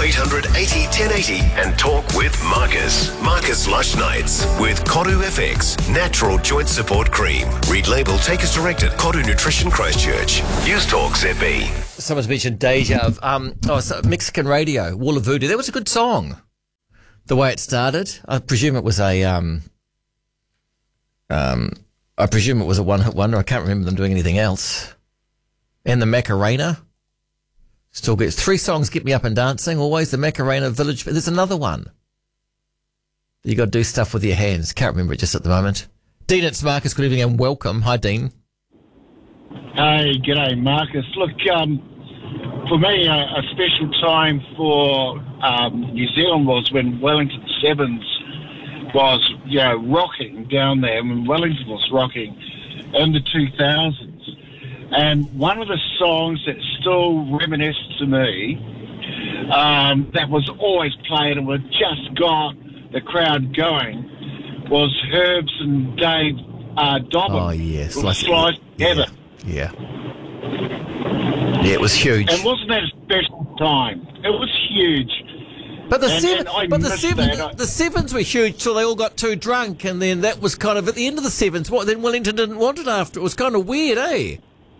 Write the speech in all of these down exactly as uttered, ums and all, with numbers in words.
eight hundred eighty ten eighty and talk with Marcus. Marcus Lush Nights with Kodu F X, natural joint support cream. Read label, take as directed. Kodu Nutrition Christchurch. News Talk Z B. Someone's mentioned Deja of um, oh, so Mexican radio, Wall of Voodoo. That was a good song. The way it started, I presume it was a um, um, I presume it was a one-hit wonder. I can't remember them doing anything else. And the Macarena. Still gets three songs get me up and dancing. Always the Macarena Village. There's another one. You got to do stuff with your hands. Can't remember it just at the moment. Dean, it's Marcus. Good evening and welcome. Hi, Dean. Hey, g'day, Marcus. Look, um, for me, a, a special time for um, New Zealand was when Wellington Sevens was, you know, rocking down there. When Wellington was rocking in the two thousands. And one of the songs that still reminisces to me, um, that was always played and was just got the crowd going, was Herbs and Dave uh, Dobbin. Oh, yes. Like, Slice Together. Yeah. Yeah, it was huge. And wasn't that a special time? It was huge. But the and, seven, and but the seven, that. the sevens were huge till they all got too drunk, and then that was kind of at the end of the sevens. What then? Wellington didn't want it after. It was kind of weird, eh?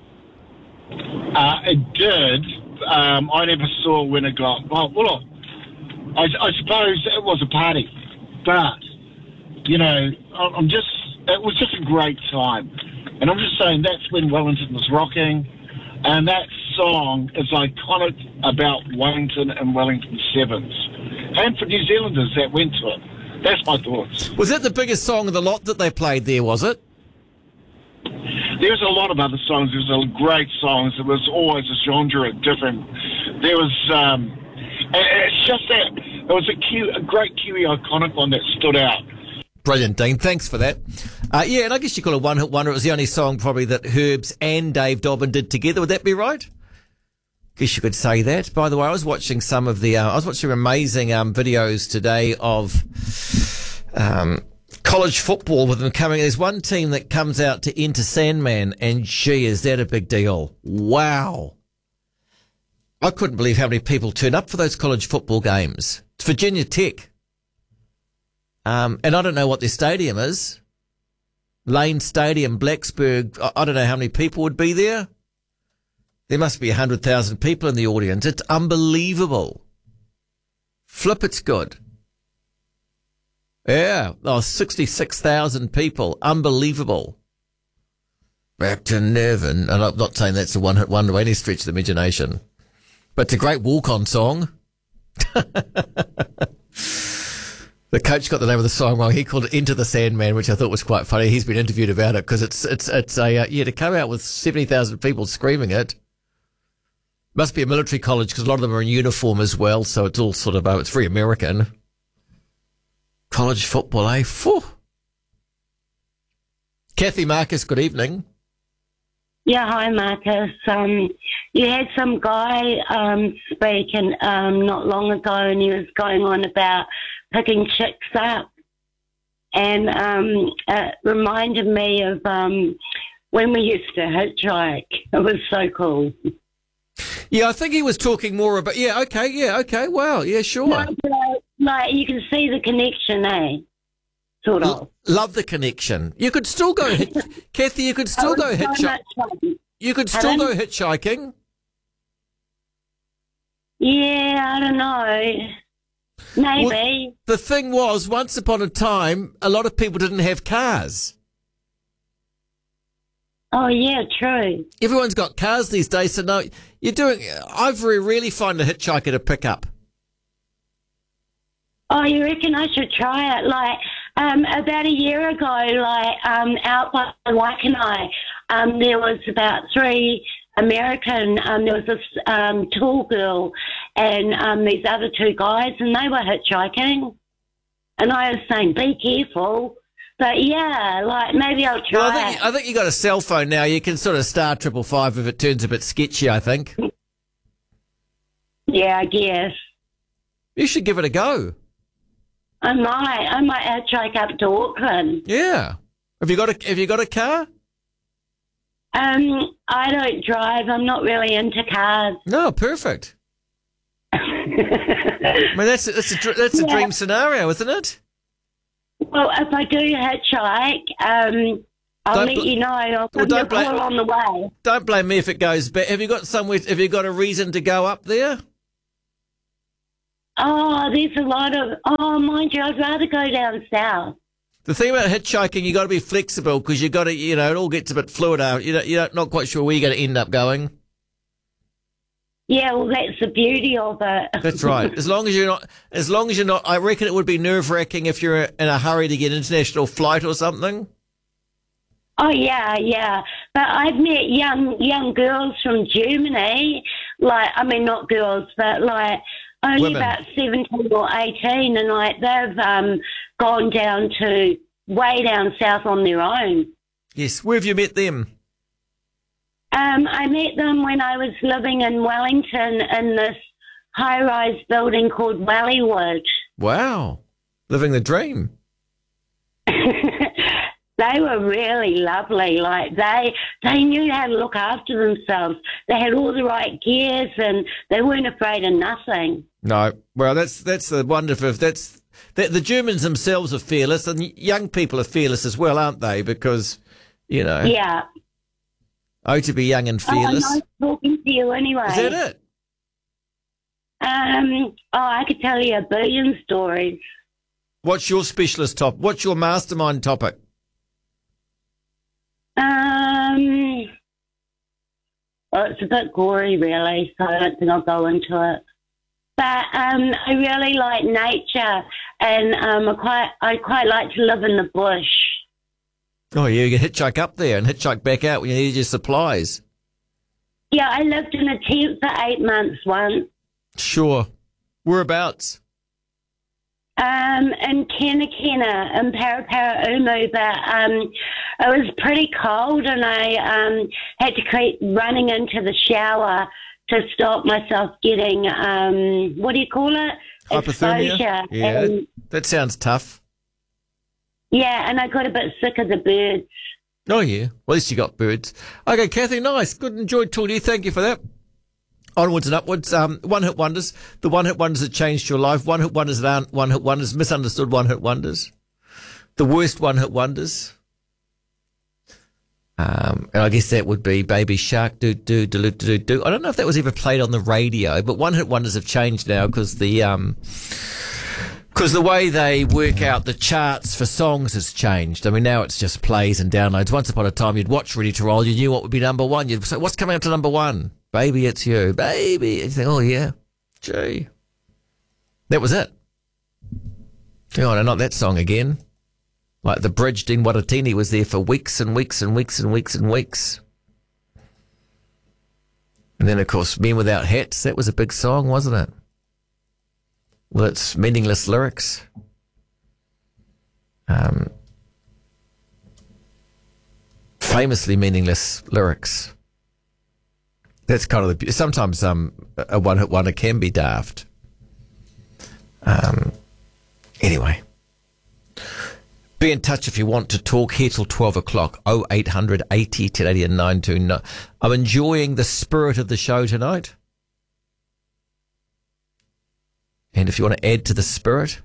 Uh, it did. Um, I never saw when it got. Well, well I, I suppose it was a party, but you know, I'm just. It was just a great time, and I'm just saying that's when Wellington was rocking, and that song is iconic about Wellington and Wellington Sevens, and for New Zealanders that went to it. That's my thoughts. Was that the biggest song of the lot that they played there? Was it? There's a lot of other songs. There's a great songs. There was always a genre different. There was, um, it's just that it was a, Q, a great Kiwi iconic one that stood out. Brilliant, Dean. Thanks for that. Uh, yeah, and I guess you call it one hit wonder. It was the only song probably that Herbs and Dave Dobbin did together. Would that be right? Guess you could say that. By the way, I was watching some of the, uh, I was watching amazing um, videos today of um, college football with them coming. There's one team that comes out to enter Sandman, and gee, is that a big deal? Wow. I couldn't believe how many people turn up for those college football games. It's Virginia Tech. Um, and I don't know what their stadium is. Lane Stadium, Blacksburg. I, I don't know how many people would be there. There must be one hundred thousand people in the audience. It's unbelievable. Flip, it's good. Yeah, oh, sixty-six thousand people. Unbelievable. Back to Nevin. And I'm not saying that's a one-hit wonder by any stretch of the imagination. But it's a great walk-on song. The coach got the name of the song wrong. He called it Into the Sandman, which I thought was quite funny. He's been interviewed about it because it's, it's, it's a, uh, yeah, to come out with seventy thousand people screaming it. Must be a military college because a lot of them are in uniform as well. So it's all sort of, oh, it's very American. College football, eh? Phew. Kathy Marcus, good evening. Yeah, hi, Marcus. Um, you had some guy um, speaking um, not long ago, and he was going on about picking chicks up, and um, it reminded me of um, when we used to hitchhike. It was so cool. Yeah, I think he was talking more about, yeah, okay, yeah, okay, wow, yeah, sure. No, but, uh, like, you can see the connection, eh? Sort of. L- love the connection. You could still go, hitch- Kathy, you could still go so hitchhiking. You could still go hitchhiking. Yeah, I don't know. Maybe. Well, the thing was, once upon a time, a lot of people didn't have cars. Oh, yeah, true. Everyone's got cars these days, so no, you're doing, I very rarely find a hitchhiker to pick up. Oh, you reckon I should try it? Like, um, about a year ago, like, um, out by Waikanae, um, there was about three American, um, there was this um, tall girl and um, these other two guys, and they were hitchhiking. And I was saying, be careful. But, yeah, like, maybe I'll try well, I think, it. I think you got a cell phone now. You can sort of star triple five if it turns a bit sketchy, I think. Yeah, I guess. You should give it a go. I might. I might hitchhike up to Auckland. Yeah. Have you got a Have you got a car? Um, I don't drive. I'm not really into cars. No, perfect. I mean, that's, that's, a, dr- that's a Yeah. dream scenario, isn't it? Well, if I do hitchhike, um, I'll Don't let bl- you know. I'll Well, give you a don't bla- call on the way. Don't blame me if it goes bad. Have you got somewhere, have you got a reason to go up there? Oh, there's a lot of, oh, mind you, I'd rather go down south. The thing about hitchhiking, you got to be flexible because you got to, you know, it all gets a bit fluid out. You don't, you're not quite sure where you're going to end up going. Yeah, well, that's the beauty of it. That's right. As long as you're not, as long as you're not, I reckon it would be nerve wracking if you're in a hurry to get an international flight or something. Oh, yeah, yeah. But I've met young young girls from Germany, like, I mean, not girls, but like only Women. about seventeen or eighteen, and like they've um, gone down to way down south on their own. Yes. Where have you met them? Um, I met them when I was living in Wellington in this high-rise building called Wellywood. Wow. Living the dream. They were really lovely. Like they, they knew how to look after themselves. They had all the right gears, and they weren't afraid of nothing. No. Well, that's, that's the wonderful, that's, that the Germans themselves are fearless and young people are fearless as well, aren't they? Because, you know. Yeah. Oh, to be young and fearless. Oh, nice talking to you anyway. Is that it? Um, oh, I could tell you a billion stories. What's your specialist top? What's your mastermind topic? Um, well, it's a bit gory, really, so I don't think I'll go into it. But um, I really like nature, and um, I quite, I quite like to live in the bush. Oh, yeah, you can hitchhike up there and hitchhike back out when you need your supplies. Yeah, I lived in a tent for eight months once. Sure. Whereabouts? Um, in Kenakena, in Paraparaumu, but um, it was pretty cold, and I um, had to keep running into the shower to stop myself getting, um, what do you call it? Hypothermia? Exposure. Yeah, And, that sounds tough. yeah, and I got a bit sick of the birds. Oh, yeah. Well, at least you got birds. Okay, Kathy, nice. Good. Enjoyed talking to you. Thank you for that. Onwards and upwards. Um, one-hit wonders. The one-hit wonders that changed your life. One-hit wonders that aren't one-hit wonders. Misunderstood one-hit wonders. The worst one-hit wonders. Um, and I guess that would be Baby Shark, do, do, do, do, do, do. I don't know if that was ever played on the radio, but one-hit wonders have changed now because the, um, because the way they work out the charts for songs has changed. I mean, now it's just plays and downloads. Once upon a time, you'd watch Ready to Roll. You knew what would be number one. You'd say, what's coming up to number one? Baby, it's you. Baby. And you think, oh, yeah. Gee. That was it. Oh, no, not that song again. Like the bridge, Dean Watatini was there for weeks and weeks and weeks and weeks and weeks. And then, of course, Men Without Hats. That was a big song, wasn't it? Well, it's meaningless lyrics. Um, famously meaningless lyrics. That's kind of the... Sometimes um, a one-hit wonder can be daft. Um, anyway. Be in touch if you want to talk here till twelve o'clock. oh eight hundred eighty ten eighty and nine two nine. I'm enjoying the spirit of the show tonight. And if you want to add to the spirit,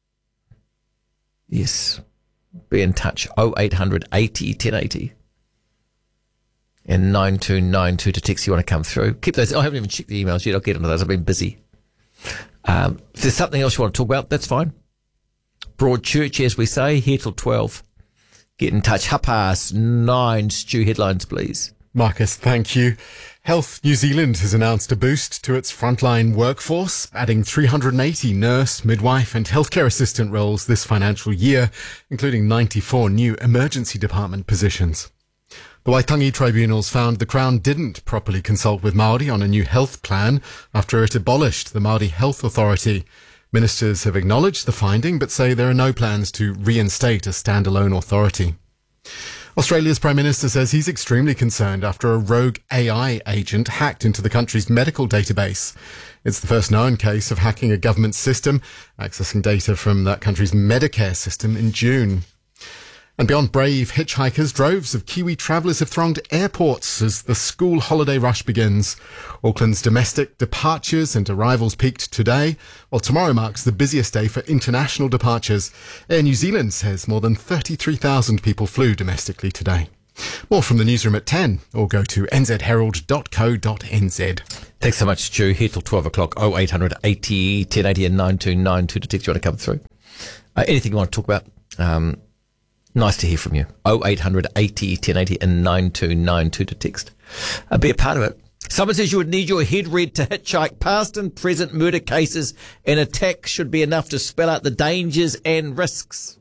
yes, be in touch. oh eight hundred eighty ten eighty and nine two nine two to text you want to come through. Keep those. I haven't even checked the emails yet. I'll get into those. I've been busy. Um, if there's something else you want to talk about, that's fine. Broadchurch, as we say, here till twelve. Get in touch. Half past nine. Stu, headlines, please. Marcus, thank you. Health New Zealand has announced a boost to its frontline workforce, adding three hundred eighty nurse, midwife and healthcare assistant roles this financial year, including ninety-four new emergency department positions. The Waitangi tribunals found the Crown didn't properly consult with Māori on a new health plan after it abolished the Māori Health Authority. Ministers have acknowledged the finding but say there are no plans to reinstate a standalone authority. Australia's Prime Minister says he's extremely concerned after a rogue A I agent hacked into the country's medical database. It's the first known case of hacking a government system, accessing data from that country's Medicare system in June. And beyond brave hitchhikers, droves of Kiwi travellers have thronged airports as the school holiday rush begins. Auckland's domestic departures and arrivals peaked today, while tomorrow marks the busiest day for international departures. Air New Zealand says more than thirty-three thousand people flew domestically today. More from the newsroom at ten, or go to n z herald dot co dot n z. Thanks so much, Stu. Here till twelve o'clock, oh eight hundred eighty, ten eighty and nine two nine two to text you want to come through. Uh, anything you want to talk about? Um, nice to hear from you. oh eight hundred eighty, ten eighty and nine two nine two to text. Uh, be a part of it. Someone says you would need your head read to hitchhike. Past and present murder cases and attacks should be enough to spell out the dangers and risks.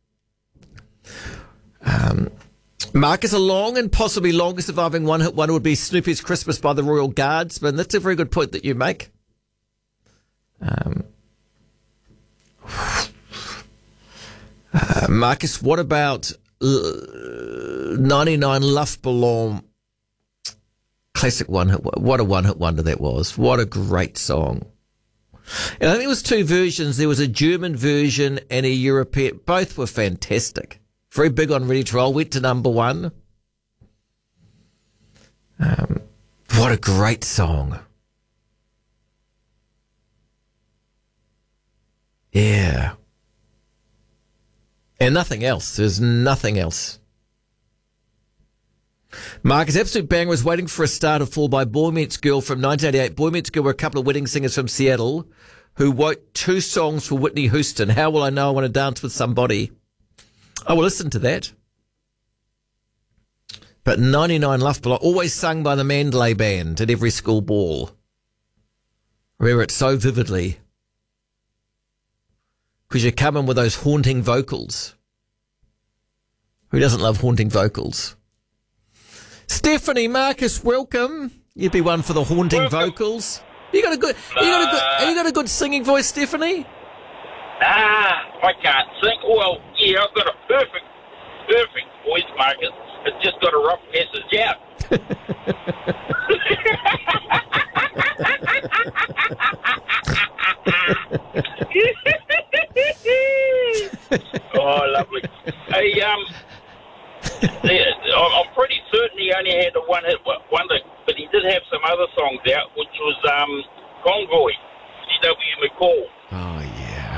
Um... Marcus, a long and possibly longest surviving one-hit wonder would be Snoopy's Christmas by the Royal Guardsmen. That's a very good point that you make. Um, uh, Marcus, what about uh, ninety-nine Luftballon? Classic one-hit. What a one-hit wonder that was. What a great song. And I think it was two versions. There was a German version and a European. Both were fantastic. Very big on Ready to Roll, went to number one. Um, what a great song. Yeah. And nothing else. There's nothing else. Marcus, absolute banger was Waiting for a Star to Fall by Boy Meets Girl from nineteen eighty-eight. Boy Meets Girl were a couple of wedding singers from Seattle who wrote two songs for Whitney Houston. How Will I Know I Want to Dance with Somebody? I will listen to that. But ninety-nine Luftballon, always sung by the Mandalay Band at every school ball. Remember it so vividly. Because you come in with those haunting vocals. Who doesn't love haunting vocals? Stephanie, Marcus, welcome. You'd be one for the haunting welcome. vocals. You got a good, you got a good, you got a good singing voice, Stephanie? Ah, I can't sing. Well, yeah, I've got a perfect, perfect voice, Marcus. It's just got a rough passage out. Oh, lovely. Hey, um, yeah, I'm pretty certain he only had a one-hit wonder, but he did have some other songs out, which was um, Convoy, C W McCall. Oh, yeah.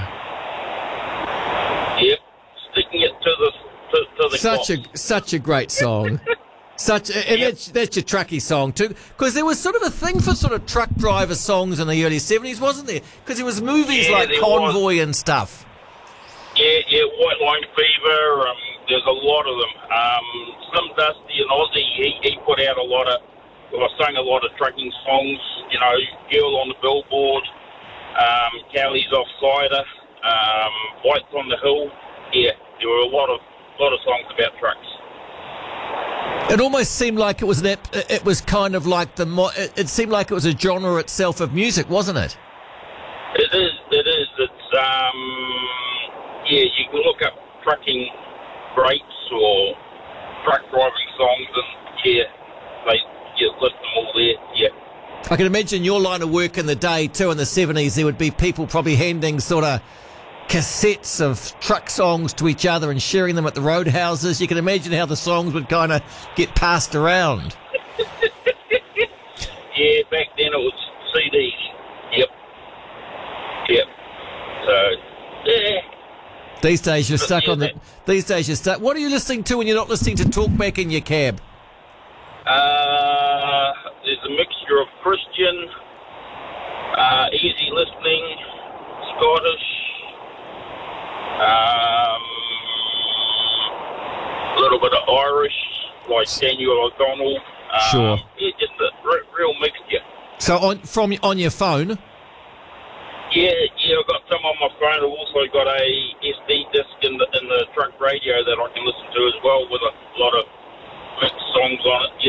Yep, sticking it to the to, to the such clock. a such a great song. Such a, and Yep. that's, that's your trucky song too, because there was sort of a thing for sort of truck driver songs in the early seventies, wasn't there? Because there was movies Yeah, like there Convoy and stuff. Yeah, yeah, White Line Fever. Um, there's a lot of them. Um, Slim Dusty and Ozzy, he, he put out a lot of, well, I sang a lot of trucking songs. You know, Girl on the Billboard, um, Cowley's Offsider, um, Whites on the Hill. Yeah, there were a lot of lot of songs about trucks. It almost seemed like it was an ep- it was kind of like the mo- it, it seemed like it was a genre itself of music, wasn't it? It is. It is. It's um. Yeah, you can look up trucking greats or truck driving songs, and yeah, they you list them all there. Yeah. I can imagine your line of work in the day too. In the seventies, there would be people probably handing sort of cassettes of truck songs to each other and sharing them at the roadhouses. You can imagine how the songs would kind of get passed around. Yeah, back then it was C Ds. Yep. Yep. So, yeah. These days you're stuck Yeah, on the. These days you're stuck. What are you listening to when you're not listening to Talkback in your cab? Uh, there's a mixture of Christian, uh, easy listening, Scottish, um, a little bit of Irish, like Daniel O'Donnell. Um, Sure. Yeah, just a re- real mixture. So on from on your phone. Yeah, yeah, I've got some on my phone. I've also got a S D disc in the in the truck radio that I can listen to as well, with a lot of mixed songs on it.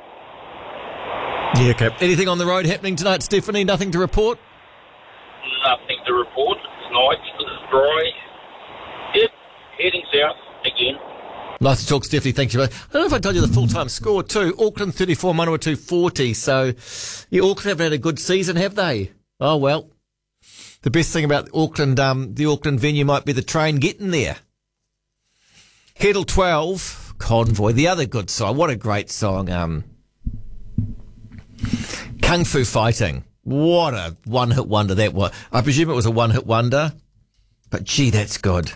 Yeah. Yeah. Okay. Anything on the road happening tonight, Stephanie? Nothing to report. Nothing to report. It's nice. It's dry. Yep. Heading south again. Nice to talk, Stephanie. Thank you. I don't know if I told you the full-time score too. Auckland thirty-four, Manawatu forty. So, yeah, Auckland haven't had a good season, have they? Oh well. The best thing about Auckland, um, the Auckland venue might be the train getting there. Heddle twelve, Convoy, the other good song. What a great song. Um, Kung Fu Fighting. What a one-hit wonder that was. I presume it was a one-hit wonder, but gee, that's good.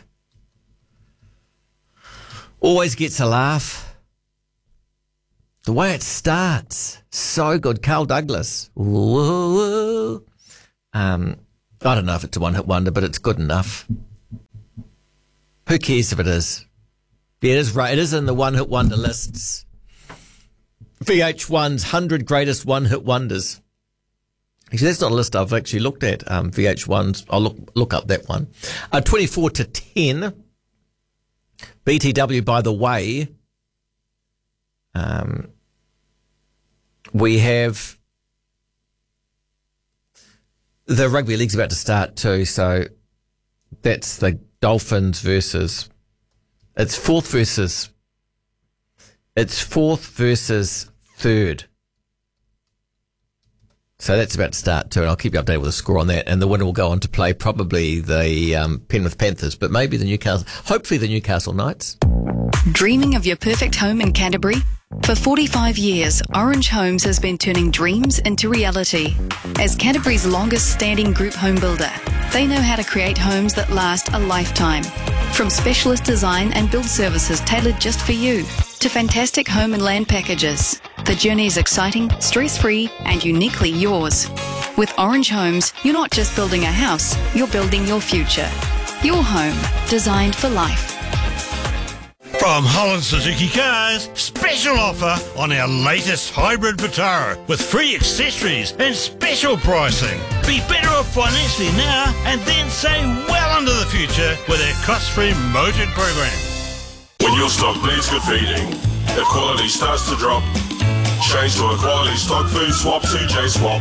Always gets a laugh. The way it starts, so good. Carl Douglas. Whoa, whoa. Um, I don't know if it's a one-hit wonder, but it's good enough. Who cares if it is? Yeah, it is right. It is in the one-hit wonder lists. V H one's one hundred greatest one-hit wonders. Actually, that's not a list I've actually looked at. Um, V H one's. I'll look look up that one. Uh, twenty-four to ten. B T W, by the way. Um, we have the rugby league's about to start too, so that's the Dolphins versus. It's fourth versus. It's fourth versus third. So that's about to start too, and I'll keep you updated with the score on that. And the winner will go on to play probably the um, Penrith Panthers, but maybe the Newcastle, hopefully the Newcastle Knights. Dreaming of your perfect home in Canterbury? For forty-five years, Orange Homes has been turning dreams into reality. As Canterbury's longest standing group home builder, they know how to create homes that last a lifetime. From specialist design and build services tailored just for you, to fantastic home and land packages. The journey is exciting, stress-free, and uniquely yours. With Orange Homes, you're not just building a house, you're building your future. Your home, designed for life. From Holland Suzuki Cars, special offer on our latest hybrid Vitara with free accessories and special pricing. Be better off financially now and then save well into the future with our cost-free motored program. When your stock needs good feeding, if quality starts to drop, change to a quality stock food swap to J Swap.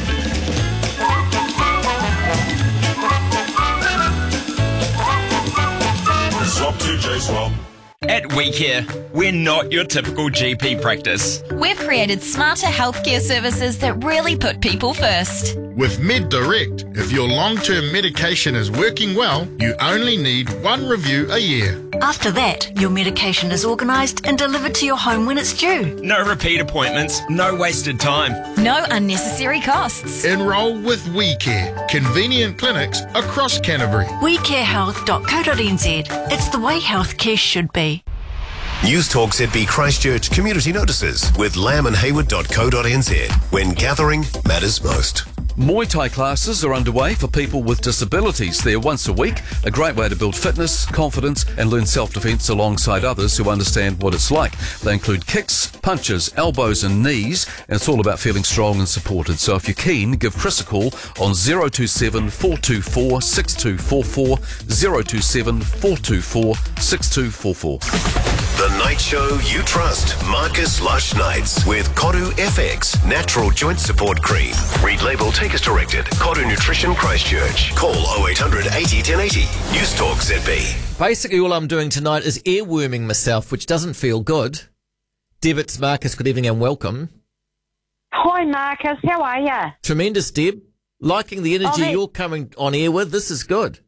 Swap to J Swap. At WeCare, we're not your typical G P practice. We've created smarter healthcare services that really put people first. With MedDirect, if your long-term medication is working well, you only need one review a year. After that, your medication is organised and delivered to your home when it's due. No repeat appointments, no wasted time. No unnecessary costs. Enrol with WeCare, convenient clinics across Canterbury. we care health dot co dot n z. It's the way healthcare should be. News Talk Z B Christchurch community notices with lamb and hayward dot co dot n z when gathering matters most. Muay Thai classes are underway for people with disabilities. They're once a week, a great way to build fitness, confidence and learn self-defense alongside others who understand what it's like. They include kicks, punches, elbows and knees, and it's all about feeling strong and supported. So if you're keen, give Chris a call on zero two seven, four two four, six two four four, zero two seven, four two four, six two four four. The night show you trust. Marcus Lush Nights with Koru F X Natural Joint Support Cream. Read label, take as directed. Koru Nutrition Christchurch. Call oh eight hundred eighty ten eighty. News Talk Z B. Basically, all I'm doing tonight is earworming myself, which doesn't feel good. Deb, it's Marcus. Good evening and welcome. Hi, Marcus. How are you? Tremendous, Deb. Liking the energy Oh, you're coming on air with. This is good.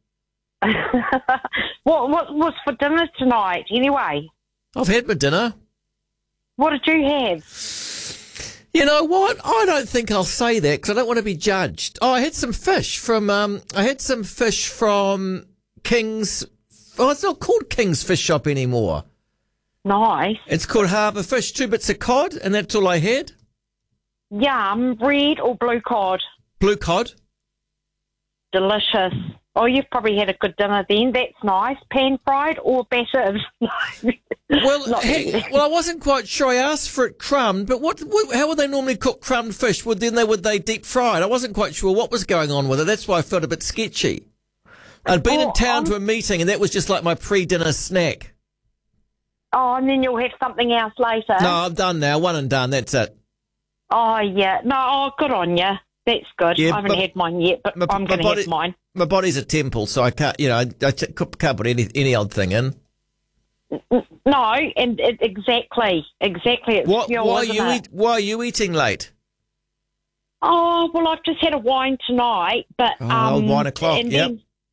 what, what was for dinner tonight, anyway? I've had my dinner. What did you have? You know what? I don't think I'll say that because I don't want to be judged. Oh, I had some fish from, um, I had some fish from King's, oh, it's not called King's Fish Shop anymore. Nice. It's called Harbour Fish. Two bits of cod, and that's all I had. Yum. Red or blue cod? Blue cod. Delicious. Oh, you've probably had a good dinner then. That's nice. Pan-fried or battered? Well, hey, well, I wasn't quite sure. I asked for it crumbed, but what, what? How would they normally cook crumbed fish? Would then they would they deep fry it? I wasn't quite sure what was going on with it. That's why I felt a bit sketchy. I'd been Oh, in town um, to a meeting, and that was just like my pre-dinner snack. Oh, and then you'll have something else later? No, I'm done now. One and done. That's it. Oh, yeah. No, oh, good on you. That's good. Yeah, I haven't but- had mine yet, but my- I'm my going to body- have mine. My body's a temple, so I can't, you know, I, I can't put any any old thing in. No, and it, exactly, exactly. It's What? fuel, Why are isn't you it? eat, Why are you eating late? Oh, well, I've just had a wine tonight, but... Oh, um, wine o'clock, and yep. then,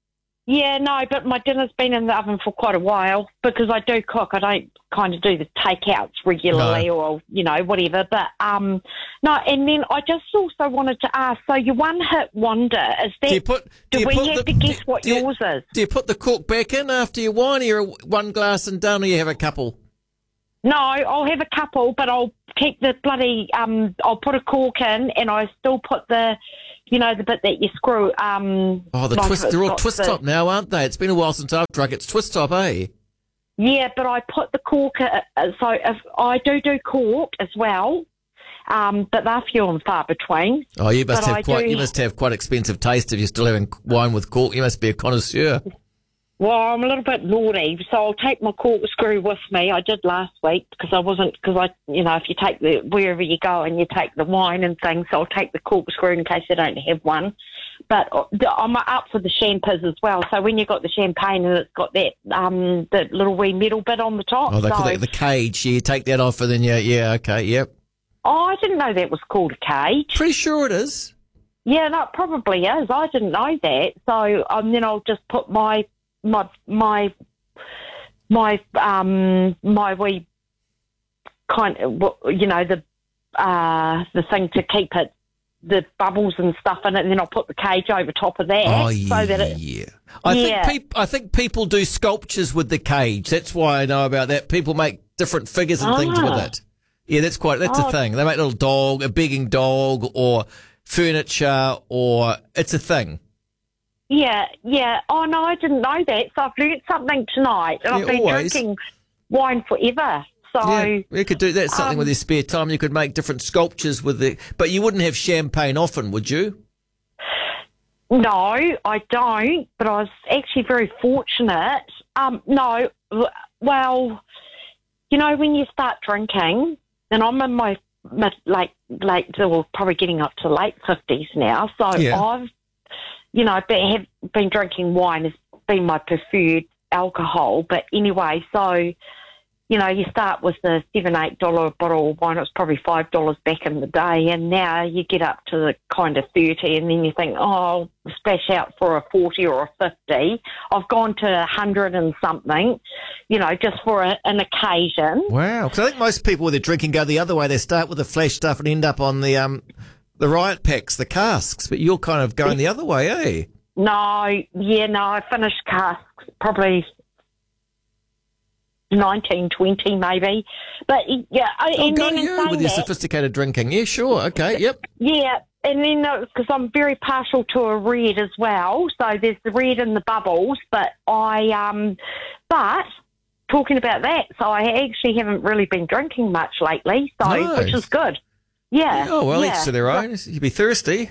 Yeah, no, but my dinner's been in the oven for quite a while because I do cook. I don't kind of do the takeouts regularly No. or, you know, whatever. But, um, no, and then I just also wanted to ask, so your one-hit wonder, is that, Do you put? do, Do you we put have the, to guess what do you- yours is? Do you put the cork back in after your wine, or you're one glass and done, or you have a couple? No, I'll have a couple, but I'll keep the bloody, um, I'll put a cork in and I still put the, you know, the bit that you screw. Um, Oh, the like twist, it's they're all got twist the- top now, aren't they? It's been a while since I've drunk. It's twist top, eh? Yeah, but I put the cork, uh, uh, so if I do do cork as well, um, but they're few and far between. Oh, you must But have I quite. do- You must have quite expensive taste if you're still having wine with cork. You must be a connoisseur. Well, I'm a little bit naughty, so I'll take my corkscrew with me. I did last week because I wasn't, because I, you know, if you take the, wherever you go and you take the wine and things, so I'll take the corkscrew in case I don't have one. But uh, the- I'm up for the champers as well. So when you've got the champagne and it's got that, um, the little wee metal bit on the top. Oh, they call so, that the cage. You take that off and then yeah, yeah, okay, yep. Oh, I didn't know that was called a cage. Pretty sure it is. Yeah, no, it probably is. I didn't know that. So um, then I'll just put my my my my um my wee kind of, you know, the uh the thing to keep it, the bubbles and stuff in it, and then I'll put the cage over top of that. Oh, so that it, yeah. I Yeah. think peop, I think people do sculptures with the cage. That's why I know about that. People make different figures and things with Ah. it. Yeah, that's quite. That's Oh. a thing. They make a little dog, a begging dog, or furniture, or it's a thing. Yeah, yeah. Oh, no, I didn't know that. So I've learnt something tonight. And I've Yeah, been always. drinking wine forever. So, Yeah, you could do that. Something um, with your spare time. You could make different sculptures with the. But you wouldn't have champagne often, would you? no, I don't. But I was actually very fortunate. Um, no, w- well, you know, when you start drinking, and I'm in my mid, late, late, well, probably getting up to late fifties now. So Yeah. I've, you know, been, have been drinking wine has been my preferred alcohol. But anyway, so, you know, you start with the seven, eight dollar bottle of wine. It was probably five dollars back in the day, and now you get up to the kind of thirty, and then you think, oh, I'll splash out for a forty or a fifty. I've gone to a hundred and something, you know, just for a, an occasion. Wow. Because I think most people with their drinking go the other way. They start with the flash stuff and end up on the um the riot packs, the casks. But you're kind of going the other way, eh? No, yeah, no, I finished casks probably nineteen, twenty maybe. But yeah, I- Oh, and go then in you saying with your that, sophisticated drinking. Yeah, sure. Okay. Yep. yeah, and then because I'm very partial to a red as well, so there's the red and the bubbles. But I, um, but talking about that, so I actually haven't really been drinking much lately, so Nice. which is good. Yeah. Oh well, yeah. each to their own. You'd be thirsty.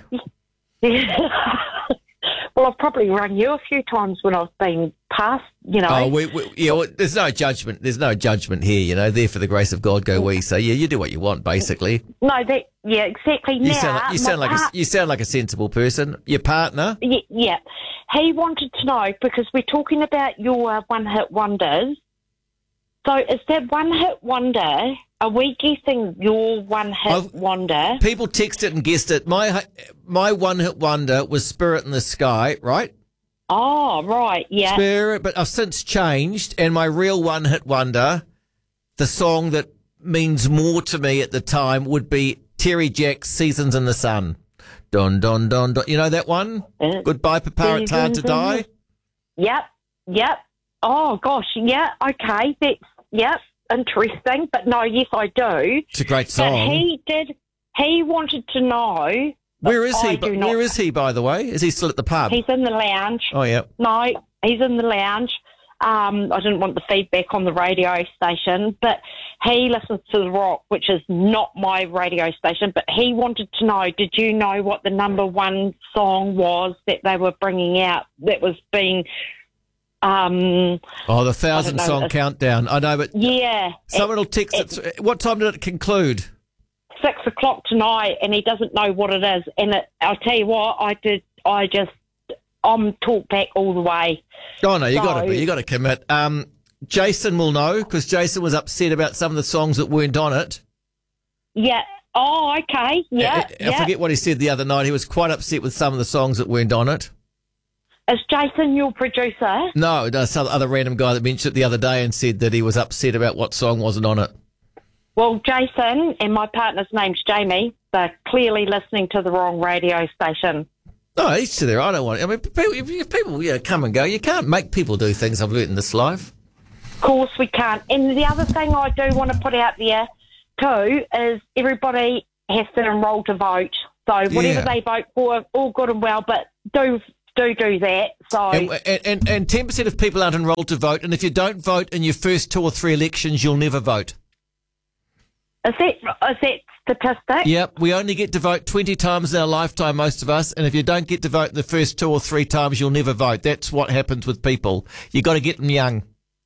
Well, I've probably rung you a few times when I've been past, you know. Oh, we, we, yeah. Well, there's no judgment. There's no judgment here. You know, there for the grace of God go we. So yeah, you do what you want, basically. No, that yeah, exactly. You now, sound like you my sound like a, part- you sound like a sensible person. Your partner. yeah, yeah, he wanted to know because we're talking about your uh, one-hit wonders. So is that one-hit wonder? Are we guessing your one-hit I've- wonder? People texted and guessed it. My my one hit wonder was Spirit in the Sky, right? Oh, right, yeah. Spirit, but I've since changed, and my real one hit wonder, the song that means more to me at the time, would be Terry Jack's Seasons in the Sun. Don don don don. You know that one? Uh, Goodbye, Papa. It's hard to Seasons in die. Yep, yep. Oh gosh, yeah. Okay, that's yep. Interesting, but no, yes, I do. It's a great But song. he did. He wanted to know. Where is I he? do But not- where is he, by the way? Is he still at the pub? He's in the lounge. Oh yeah. No, he's in the lounge. Um, I didn't want the feedback on the radio station, but he listens to The Rock, which is not my radio station. But he wanted to know, did you know what the number one song was that they were bringing out that was being... Um, Oh, the thousand I don't know, song it's- countdown. I know, but yeah. someone will text it- it. What time did it conclude? Six o'clock tonight, and he doesn't know what it is. And it, I'll tell you what, I did. I just, I'm talk back all the way. Oh no, you So- got to be. You got to commit. Um, Jason will know because Jason was upset about some of the songs that weren't on it. Yeah. Oh, okay. Yeah. I, I yeah. forget what he said the other night. He was quite upset with some of the songs that weren't on it. Is Jason your producer? No, no, some other random guy that mentioned it the other day and said that he was upset about what song wasn't on it. Well, Jason and my partner's name's Jamie. They're clearly listening to the wrong radio station. No, each to their. I don't want. I mean, people, if people, you know, come and go. You can't make people do things. I've learnt in this life. Of course we can't. And the other thing I do want to put out there too is everybody has to enrol to vote. So whatever Yeah. they vote for, all good and well, but do do do that. So And and, and, and ten percent of people aren't enrolled to vote. And if you don't vote in your first two or three elections, you'll never vote. is that is that statistic? Yep, we only get to vote twenty times in our lifetime, most of us. And if you don't get to vote the first two or three times, you'll never vote. That's what happens with people. You got to get them young.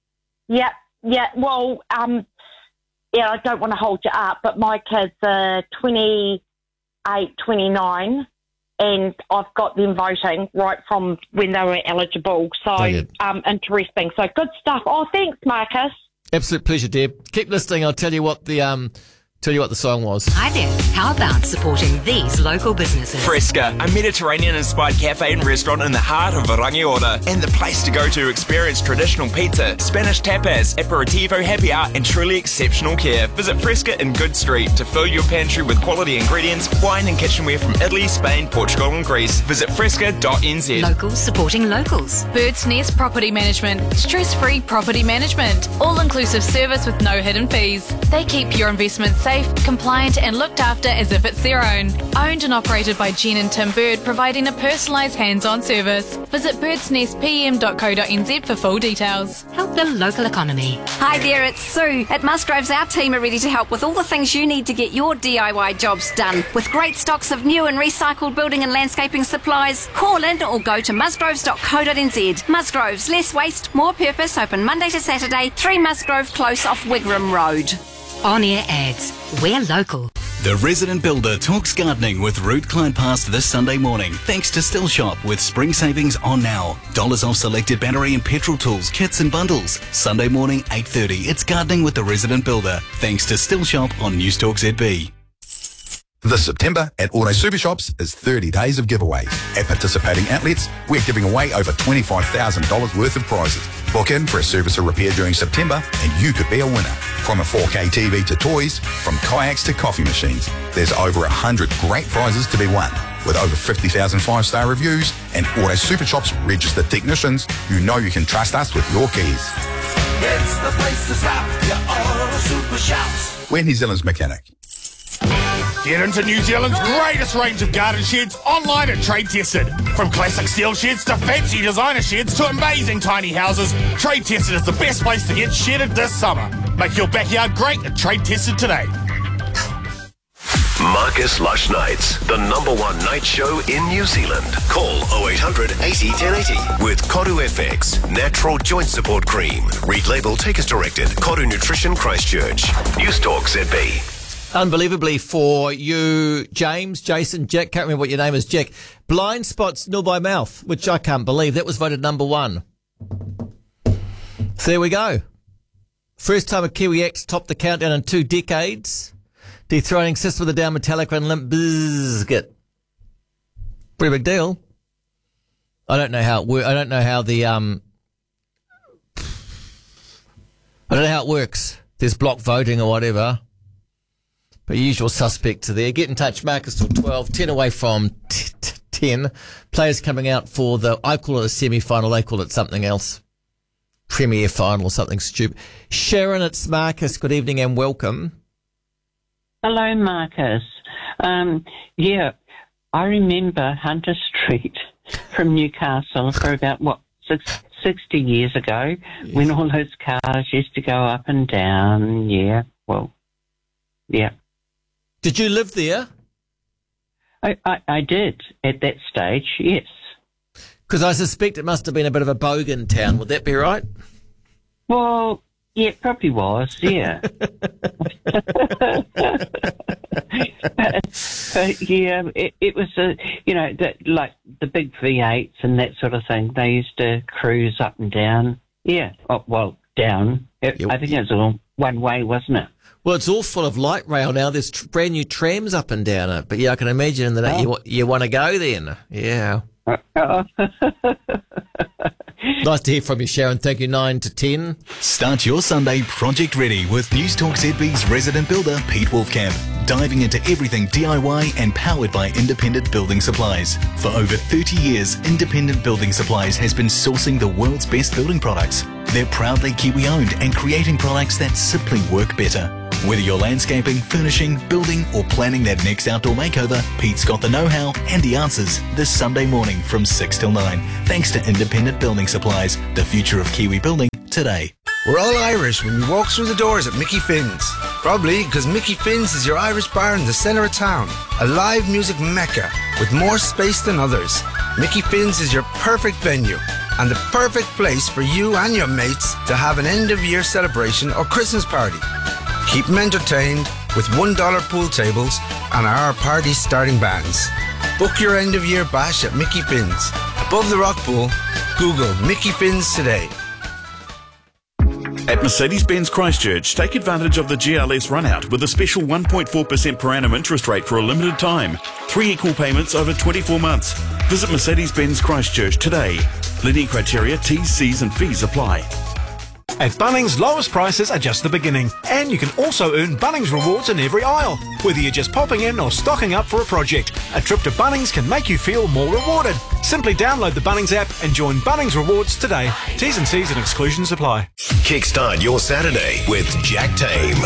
Yeah, yeah. Well, um, yeah, I don't want to hold you up, but my kids are twenty-eight, twenty-nine, and I've got them voting right from when they were eligible. So, Brilliant. um, interesting. So, good stuff. Oh, thanks, Marcus. Absolute pleasure, Deb. Keep listening. I'll tell you what the um, tell you what the song was. Hi there. How about supporting these local businesses? Fresca, a Mediterranean-inspired cafe and restaurant in the heart of Rangiora, and the place to go to experience traditional pizza, Spanish tapas, aperitivo, happy hour, and truly exceptional care. Visit Fresca in Good Street to fill your pantry with quality ingredients, wine and kitchenware from Italy, Spain, Portugal, and Greece. Visit fresca dot n z. Locals supporting locals. Bird's Nest Property Management. Stress-free property management. All-inclusive service with no hidden fees. They keep your investments safe, compliant and looked after as if it's their own. Owned and operated by Jen and Tim Bird, providing a personalised hands-on service. Visit birds nest p m dot co dot n z for full details. Help the local economy. Hi there, it's Sue. At Musgroves, our team are ready to help with all the things you need to get your D I Y jobs done. With great stocks of new and recycled building and landscaping supplies, call in or go to musgroves dot co dot n z. Musgroves, less waste, more purpose, open Monday to Saturday, three Musgrove Close off Wigram Road. On-air ads. We're local. The Resident Builder talks gardening with Ruth Clyde Past this Sunday morning, thanks to Still Shop with spring savings on now. Dollars off selected battery and petrol tools, kits and bundles. Sunday morning, eight thirty. It's gardening with the Resident Builder, thanks to Still Shop on Newstalk Z B. This September at Auto Super Shops is thirty days of giveaways. At participating outlets, we're giving away over twenty-five thousand dollars worth of prizes. Book in for a service or repair during September and you could be a winner. From a four K T V to toys, from kayaks to coffee machines, there's over one hundred great prizes to be won. With over fifty thousand five-star reviews and Auto Super Shops registered technicians, you know you can trust us with your keys. It's the place to stop, your Auto Super Shops. We're New Zealand's mechanic. Get into New Zealand's greatest range of garden sheds online and trade tested. From classic steel sheds to fancy designer sheds to amazing tiny houses, Trade Tested is the best place to get shedded this summer. Make your backyard great at Trade Tested today. Marcus Lush Nights, the number one night show in New Zealand. Call oh eight hundred eighty, ten eighty with Koru F X, natural joint support cream. Read label, take as directed. Koru Nutrition Christchurch. Newstalk Z B. Unbelievably for you, James, Jason, Jack, can't remember what your name is, Jack. Blind spots nil by mouth, which I can't believe. That was voted number one. So there we go. First time a Kiwi act's topped the countdown in two decades. Dethroning System of the Down, Metallica and Limp Bizkit. Pretty big deal. I don't know how it wor- I don't know how the um. I don't know how it works. There's block voting or whatever. But usual suspects are there. Get in touch, Marcus, till twelve. ten away from t- t- ten. Players coming out for the, I call it a semi-final, they call it something else. Premier final or something stupid. Sharon, it's Marcus. Good evening and welcome. Hello, Marcus. Um, yeah, I remember Hunter Street from Newcastle for about, what, six, sixty years ago, yes. When all those cars used to go up and down. Yeah, well, yeah. Did you live there? I, I, I did at that stage, yes. Because I suspect it must have been a bit of a bogan town. Would that be right? Well, yeah, it probably was, yeah. but, but, yeah, it, it was, a, you know, that, like the big V eights and that sort of thing. They used to cruise up and down. Yeah, oh, well, down. It, I think it was all one way, wasn't it? Well, it's all full of light rail now. There's tr- brand new trams up and down it. But yeah, I can imagine that oh. you you want to go then. Yeah. Nice to hear from you, Sharon. Thank you. nine to ten. Start your Sunday project ready with News Talk Z B's resident builder, Pete Wolfcamp. Diving into everything D I Y and powered by Independent Building Supplies. For over thirty years, Independent Building Supplies has been sourcing the world's best building products. They're proudly Kiwi-owned and creating products that simply work better. Whether you're landscaping, furnishing, building, or planning that next outdoor makeover, Pete's got the know-how and the answers this Sunday morning from six till nine. Thanks to Independent Building Supplies, the future of Kiwi building today. We're all Irish when we walk through the doors at Mickey Finn's. Probably because Mickey Finn's is your Irish bar in the centre of town. A live music mecca with more space than others. Mickey Finn's is your perfect venue and the perfect place for you and your mates to have an end-of-year celebration or Christmas party. Keep them entertained with one dollar pool tables and our party starting bands. Book your end-of-year bash at Mickey Finn's. Above the rock pool, Google Mickey Finn's today. At Mercedes-Benz Christchurch, take advantage of the G L S run-out with a special one point four percent per annum interest rate for a limited time. Three equal payments over twenty-four months. Visit Mercedes-Benz Christchurch today. Lending criteria, T's, C's and fees apply. At Bunnings, lowest prices are just the beginning. And you can also earn Bunnings rewards in every aisle. Whether you're just popping in or stocking up for a project, a trip to Bunnings can make you feel more rewarded. Simply download the Bunnings app and join Bunnings Rewards today. T's and C's and exclusions apply. Kickstart your Saturday with Jack Tame.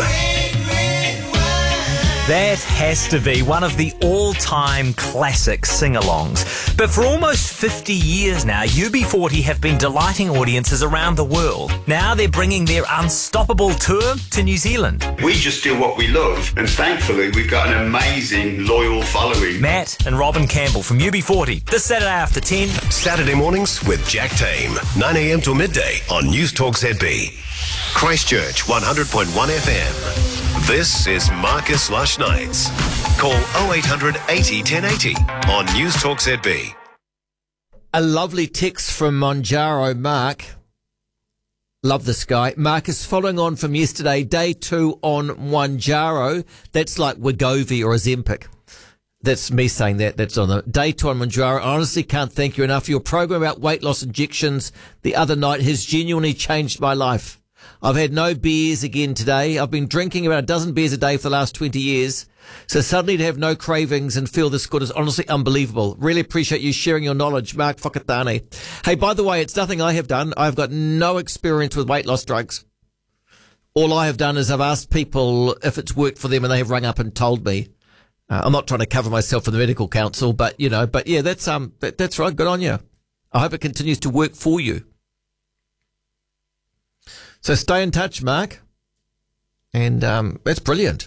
That has to be one of the all-time classic sing-alongs. But for almost fifty years now, U B forty have been delighting audiences around the world. Now they're bringing their Unstoppable tour to New Zealand. We just do what we love, and thankfully we've got an amazing, loyal following. Matt and Robin Campbell from U B forty, this Saturday after ten. Saturday mornings with Jack Tame, nine a.m. till midday on News Talk Z B. Christchurch one hundred point one F M. This is Marcus Lush Nights. Call oh eight hundred eighty ten eighty on News Talk Z B. A lovely text from Monjaro Mark. Love this guy. Marcus, following on from yesterday, day two on Monjaro. That's like Wegovy or Ozempic. That's me saying that. That's on the day two on Monjaro. I honestly can't thank you enough. Your program about weight loss injections the other night has genuinely changed my life. I've had no beers again today. I've been drinking about a dozen beers a day for the last twenty years. So suddenly to have no cravings and feel this good is honestly unbelievable. Really appreciate you sharing your knowledge, Mark Whakatane. Hey, by the way, it's nothing I have done. I've got no experience with weight loss drugs. All I have done is I've asked people if it's worked for them and they have rung up and told me. Uh, I'm not trying to cover myself for the medical council, but, you know, but yeah, that's, um, that, that's right. Good on you. I hope it continues to work for you. So stay in touch, Mark. And um, that's brilliant.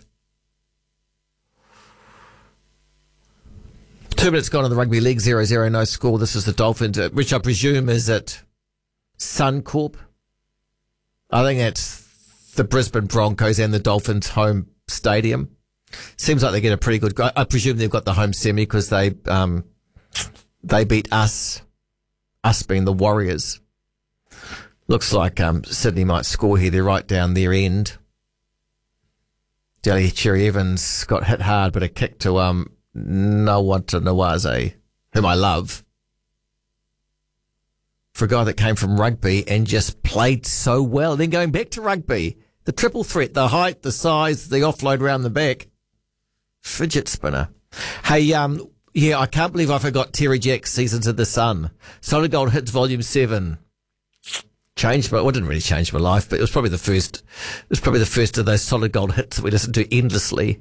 Two minutes gone in the rugby league, zero zero, no score. This is the Dolphins, uh, which I presume is at Suncorp. I think that's the Brisbane Broncos and the Dolphins' home stadium. Seems like they get a pretty good. I presume they've got the home semi because they um, they beat us, us being the Warriors. Looks like um, Sydney might score here. They're right down their end. Delhi Cherry Evans got hit hard, but a kick to um, Nawata Nawaze, whom I love. For a guy that came from rugby and just played so well. Then going back to rugby, the triple threat, the height, the size, the offload around the back. Fidget spinner. Hey, um, yeah, I can't believe I forgot Terry Jack's Seasons of the Sun. Solid Gold Hits Volume seven. Changed my, well, it didn't really change my life, but it was probably the first, it was probably the first of those solid gold hits that we listened to endlessly.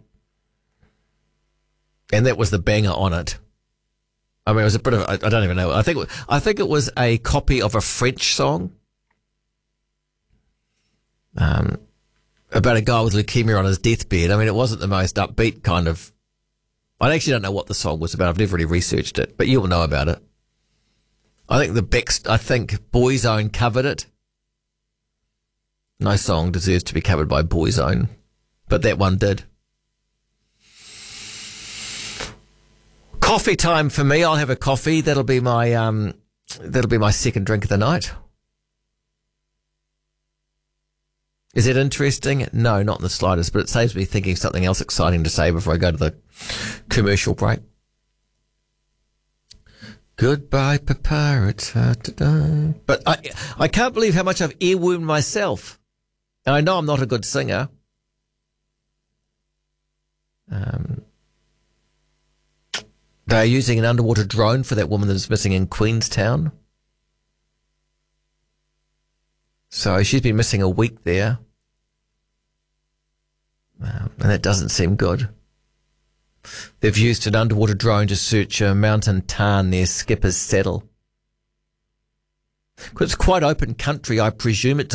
And that was the banger on it. I mean, it was a bit of, I, I don't even know. I think, I think it was a copy of a French song. Um, about a guy with leukemia on his deathbed. I mean, it wasn't the most upbeat kind of, I actually don't know what the song was about. I've never really researched it, but you'll know about it. I think the Bex, I think Boyzone covered it. No song deserves to be covered by Boyzone, but that one did. Coffee time for me. I'll have a coffee. That'll be my um, that'll be my second drink of the night. Is it interesting? No, not in the slightest, but it saves me thinking of something else exciting to say before I go to the commercial break. Goodbye, Papa. It's hard to die. But I, I can't believe how much I've earwormed myself. And I know I'm not a good singer. Um, they're using an underwater drone for that woman that's missing in Queenstown. So she's been missing a week there. Um, and that doesn't seem good. They've used an underwater drone to search a mountain tarn near Skipper's Saddle. Because it's quite open country, I presume it's